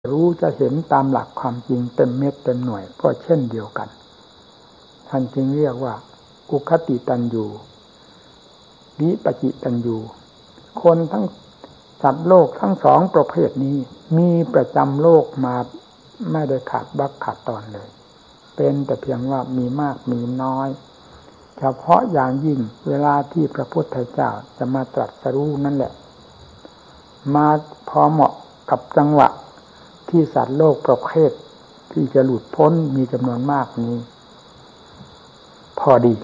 รู้จะเห็นตามหลักความจริงเต็มเม็ดเต็มหน่วยก็เช่นเดียวกันท่านจึงเรียกว่าอุคติตัญญูวิปจิตัญญูคนทั้งสัตว์โลกทั้งสองประเภทนี้มีประจำโลกมาไม่ได้ขาดบักขาดตอนเลยเป็นแต่เพียงว่ามีมากมีน้อยเฉพาะอย่างยิ่งเวลาที่พระพุทธเจ้าจะมาตรัสรู้นั่นแหละมาพอเหมาะกับจังหวะที่สัตว์โลกประเภทที่จะหลุดพ้นมีจำนวนมากนี้พอดี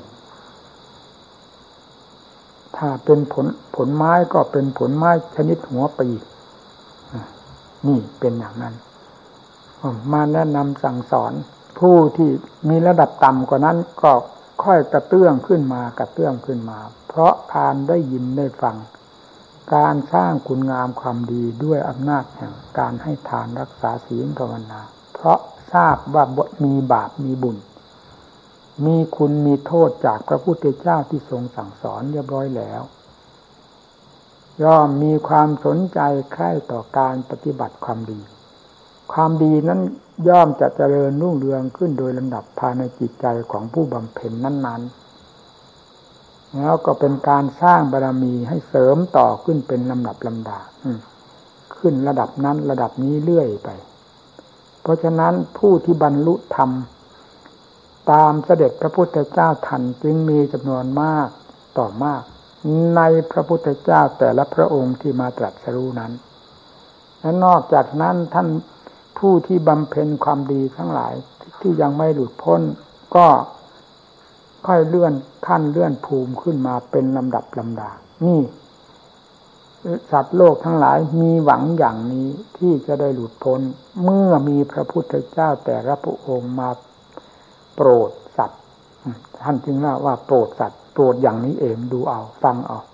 ถ้าเป็นผลไม้ก็เป็นผลไม้ชนิดหัวปลีนี่เป็นอย่างนั้นมาแนะนำสั่งสอนผู้ที่มีระดับต่ำกว่านั้นก็ค่อยกระเตื้องขึ้นมาเพราะการได้ยินได้ฟังการสร้างคุณงามความดีด้วยอำนาจแห่งการให้ทานรักษาศีลภาวนาเพราะทราบว่ามีบาปมีบุญมีคุณมีโทษจากพระพุทธเจ้าที่ทรงสั่งสอนเรียบร้อยแล้วย่อมมีความสนใจใคร่ต่อการปฏิบัติความดีนั้นย่อมจะเจริญรุ่งเรืองขึ้นโดยลำดับภายในจิตใจของผู้บำเพ็ญนั้นๆแล้วก็เป็นการสร้างบารมีให้เสริมต่อขึ้นเป็นลำดับลำดาขึ้นระดับนั้นระดับนี้เรื่อยไปเพราะฉะนั้นผู้ที่บรรลุธรรมตามเสด็จพระพุทธเจ้าทันจึงมีจำนวนมากต่อมากในพระพุทธเจ้าแต่ละพระองค์ที่มาตรัสรู้นั้นและนอกจากนั้นท่านผู้ที่บำเพ็ญความดีทั้งหลายที่ยังไม่หลุดพ้นก็ค่อยเลื่อนขั้นเลื่อนภูมิขึ้นมาเป็นลำดับลำดานี่สัตว์โลกทั้งหลายมีหวังอย่างนี้ที่จะได้หลุดพ้นเมื่อมีพระพุทธเจ้าแต่ละพระองค์มาโปรดสัตว์ท่านจึงว่าโปรดสัตว์โปรดอย่างนี้เองดูเอาฟังเอา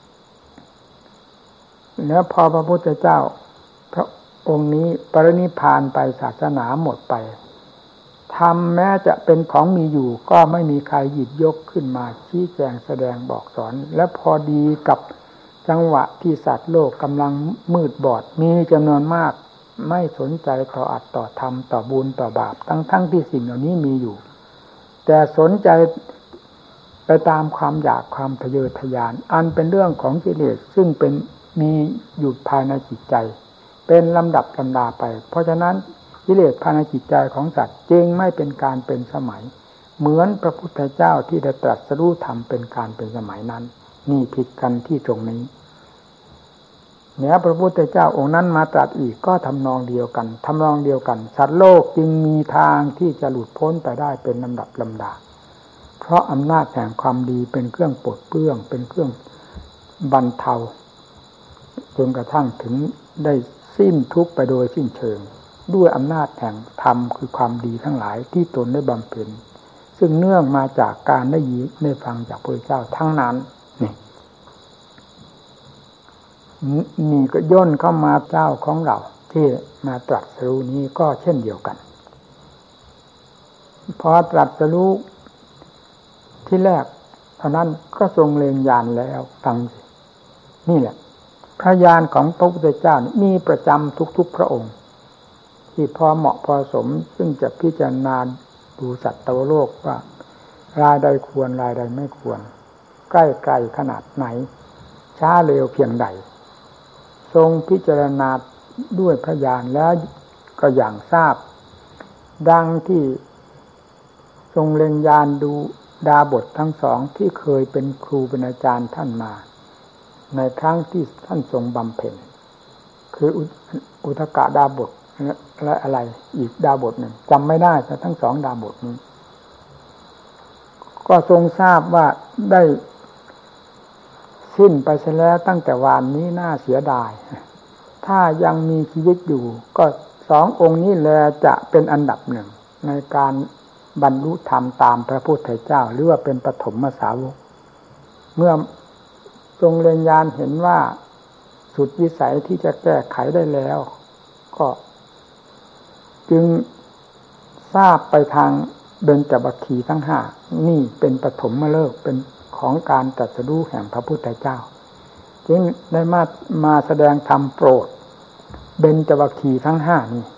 แล้วพอพระพุทธเจ้าพระองค์นี้ปรินิพพานไปศาสนาหมดไปธรรมแม้จะเป็นของมีอยู่ก็ไม่มีใครหยิบยกขึ้นมาชี้แจงแสดงบอกสอนและพอดีกับจังหวะที่สัตว์โลกกำลังมืดบอดมีจำนวนมากไม่สนใจต่ออัตต่อธรรมต่อบุญต่อบาปทั้งที่สิ่งเหล่านี้มีอยู่แต่สนใจไปตามความอยากความทะเยอทะยานอันเป็นเรื่องของกิเลสซึ่งเป็นมีอยู่ภายในจิตใจเป็นลำดับลำดาไปเพราะฉะนั้นกิเลสภายในจิตใจของสัตว์จึงไม่เป็นการเป็นสมัยเหมือนพระพุทธเจ้าที่ได้ตรัสรู้ธรรมเป็นการเป็นสมัยนั้นนี่ผิดกันที่ตรงนี้เนี่ยพระพุทธเจ้าองค์นั้นมาตรัสอีกก็ทำนองเดียวกันสัตว์โลกจึงมีทางที่จะหลุดพ้นไปได้เป็นลำดับลำดาเพราะอำนาจแห่งความดีเป็นเครื่องปลดเปลื้องเป็นเครื่องบรรเทาจนกระทั่งถึงได้สิ้นทุกข์ไปโดยสิ้นเชิงด้วยอำนาจแห่งธรรมคือความดีทั้งหลายที่ตนได้บำเพ็ญซึ่งเนื่องมาจากการได้ยินได้ฟังจากพระพุทธเจ้าทั้งนั้นนี่ก็ย่นเข้ามาเจ้าของเราที่มาตรัสรู้นี้ก็เช่นเดียวกันพอตรัสรู้ที่แรกเท่านั้นก็ทรงเล็งญาณแล้วฟังสินี่แหละพระญาณของพระพุทธเจ้ามีประจำทุกๆพระองค์ที่พอเหมาะพอสมซึ่งจะพิจารณาดูสัตว์โลกว่ารายใดควรรายใดไม่ควรใกล้ไกลขนาดไหนช้าเร็วเพียงใดทรงพิจารณาด้วยพระญาณแล้วก็อย่างทราบดังที่ทรงเล็งญาณดูดาบททั้งสองที่เคยเป็นครูเป็นอาจารย์ท่านมาในครั้งที่ท่านทรงบำเพ็ญคืออุทกดาบทและอะไรอีกดาบทหนึ่งจำไม่ได้แต่ทั้งสองดาบทนี้ก็ทรงทราบว่าได้สิ้นไปเสียแล้วตั้งแต่วานนี้น่าเสียดายถ้ายังมีชีวิตอยู่ก็สององค์นี้แลจะเป็นอันดับหนึ่งในการบรรลุธรรมตามพระพุทธเจ้าหรือว่าเป็นปฐมสาวกเมื่อทรงเล็งญาณเห็นว่าสุดวิสัยที่จะแก้ไขได้แล้วก็จึงทราบไปทางเบญจวัคคีย์ทั้งห้านี่เป็นปฐมฤกษ์เป็นของการตรัสรู้แห่งพระพุทธเจ้าจึงได้มาแสดงธรรมโปรดเบญจวัคคีย์ทั้งห้านี้